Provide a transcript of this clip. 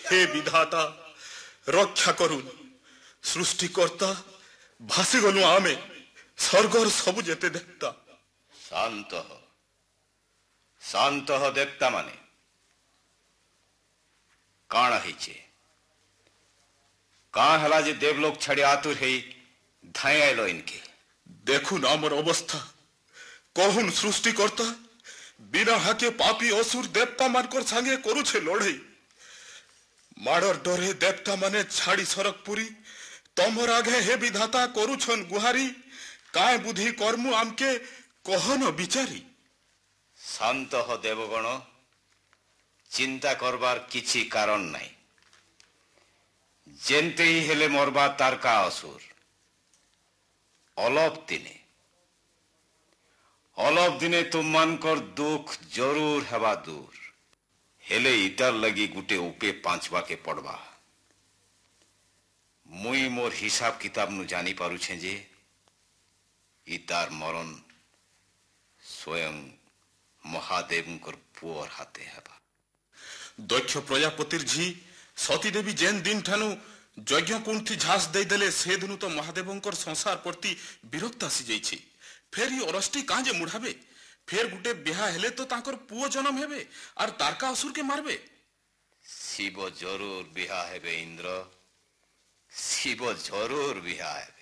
हे विधाता रक्षा करू सृष्टिकर्ता भासी गलु आमे स्वर्गर सबु जेते देवता। शांत हो देवता माने काण है काँ हला जे देवलोक छड़े आतुर है धाय आइलो इनके देखुन आमर अवस्था कहून सृष्टिकर्ता बिना हाके पापी असुर देवता मानकर संगे करुछे लड़ाई माडर डरे देवता माने छाड़ी सरक पुरी तमर आगे हे विधाता करुछन गुहारी काय बुद्धि कर्मु आमके कहन विचारी। शांत हो देवगण चिंता करबार किछि कारण नहीं जेनते ही हेले मरबा तार का असुर अलप दिने तुम मानकर दुख जरूर हेबा दूर हेले इतार लगी गुटे उपे पांचवा के पड़वा मुई मोर हिसाब किताब नु जानी पारू छे जे इतार मरण स्वयं महादेवंकर पुअर हाथे हेबा। दक्ष प्रजापतिर झी सती देवी जेन दिन ठानु यज्ञ कुंठी झास दे देले से दिनु तो महादेवंकर संसार प्रति विरक्त आसी जाइछि फेर ही अरष्टी कां जे मुढ़ाबे फेर गुटे बिहा हेले तो ताकर पुओ जन्म हेबे और तारका असुर के मारबे। शिव जरूर बिहा हेबे इंद्र शिव जरूर बिहा हेबे।